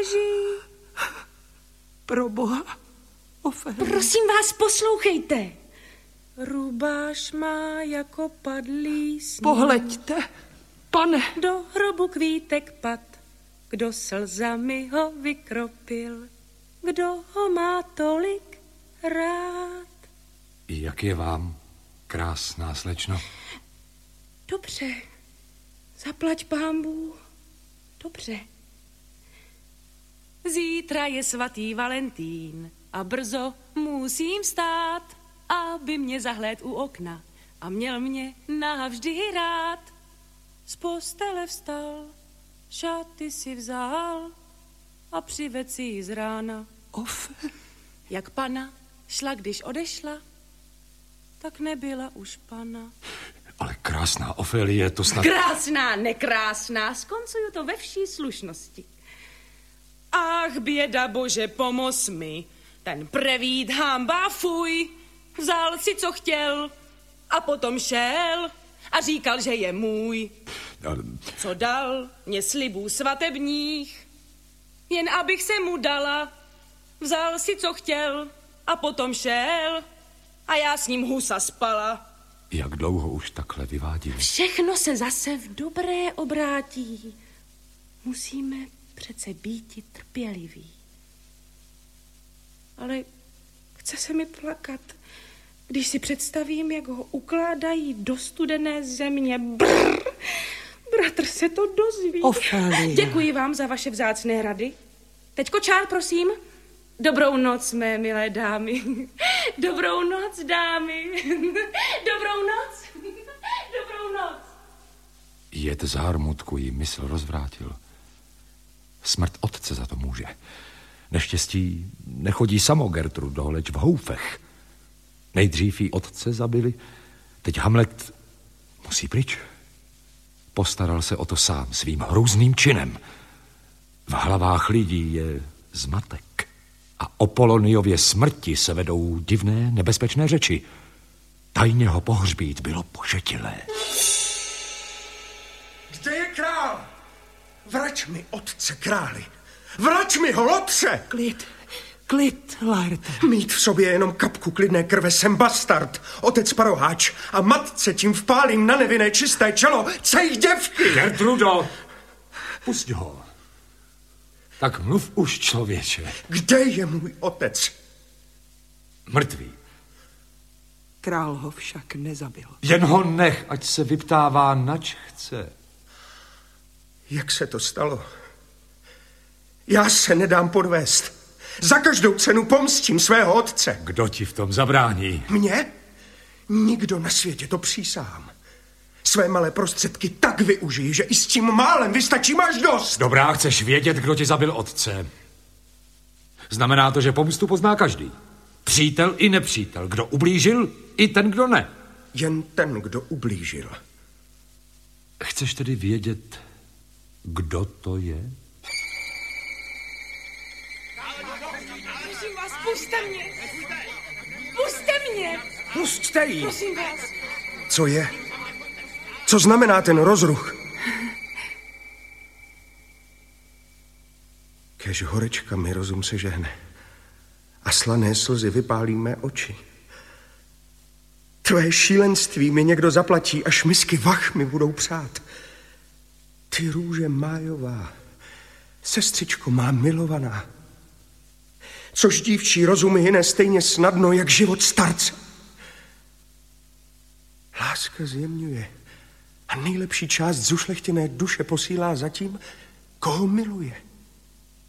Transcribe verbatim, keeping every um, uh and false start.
záleží. Pro boha, Ofélii. Prosím vás, poslouchejte. Rubáš má jako padlý sníh. Pohleďte, pane. Do hrobu kvítek pad, kdo slzami ho vykropil, kdo ho má tolik rád. Jak je vám, krásná slečno? Dobře, zaplať pánbů, dobře. Zítra je svatý Valentín a brzo musím stát, aby mě zahléd u okna a měl mě navždy rád. Z postele vstal, šaty si vzal a přived si ji z rána. Ofé. Jak pana šla, když odešla, tak nebyla už pana. Ale krásná Ofélie, to snad... Krásná, nekrásná, skoncuju to ve vší slušnosti. Ach, běda bože, pomoz mi, ten prevít hamba fuj, vzal si, co chtěl, a potom šel a říkal, že je můj. Co dal mě slibů svatebních, jen abych se mu dala, vzal si, co chtěl, a potom šel a já s ním husa spala. Jak dlouho už takhle vyvádím? Všechno se zase v dobré obrátí. Musíme přece býti trpěliví. Ale chce se mi plakat, když si představím, jak ho ukládají do studené země. Brr! Bratr se to dozví. Ofélie. Děkuji vám za vaše vzácné rady. Teď kočár, prosím. Dobrou noc, mé milé dámy. Dobrou noc, dámy. Dobrou noc. Dobrou noc. Jed zármutku jí mysl rozvrátil. Smrt otce za to může. Neštěstí nechodí samo Gertrudo, leč v houfech. Nejdřív jí otce zabili, teď Hamlet musí pryč. Postaral se o to sám svým hrůzným činem. V hlavách lidí je zmatek a o Poloniově smrti se vedou divné, nebezpečné řeči. Tajně ho pohřbít bylo pošetilé. Kde je král? Vrať mi otce králi. Vrať mi ho, lotře! Klid, klid, Laerte. Mít v sobě jenom kapku klidné krve, jsem bastard, otec paroháč a matce tím vpálím na nevinné čisté čelo cej děvky. Gertrudo, pusť ho. Tak mluv už, člověče. Kde je můj otec? Mrtvý. Král ho však nezabil. Jen ho nech, ať se vyptává, nač chce. Jak se to stalo? Já se nedám podvést. Za každou cenu pomstím svého otce. Kdo ti v tom zabrání? Mně? Nikdo na světě, to přísahám. Své malé prostředky tak využij, že i s tím málem vystačím až dost. Dobrá, chceš vědět, kdo ti zabil otce. Znamená to, že pomstu pozná každý. Přítel i nepřítel. Kdo ublížil, i ten, kdo ne. Jen ten, kdo ublížil. Chceš tedy vědět, kdo to je? Prosím vás, puste mě. Puste mě. Pusťte jí. Prosím vás. Co je? Co znamená ten rozruch? Kéž horečka mi rozum se žehne a slané slzy vypálí mé oči. Tvé šílenství mi někdo zaplatí, až misky vach mi budou přát. Ty růže májová, sestřičko má milovaná, což dívčí rozum hyne stejně snadno, jak život starce. Láska zjemňuje a nejlepší část zušlechtěné duše posílá za tím, koho miluje.